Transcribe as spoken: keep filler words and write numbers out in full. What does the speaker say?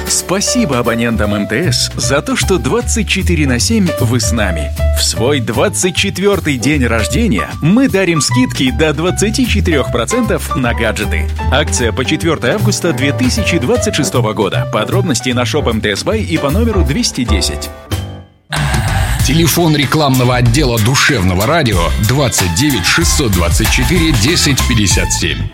Спасибо абонентам эм тэ эс за то, что двадцать четыре на семь вы с нами. В свой двадцать четвёртый день рождения мы дарим скидки до двадцать четыре процента на гаджеты. Акция по четвёртого августа две тысячи двадцать шестого года. Подробности на шоп эм тэ эс бай и по номеру двести десять. Телефон рекламного отдела душевного радио двадцать девять шестьсот двадцать четыре десять пятьдесят семь.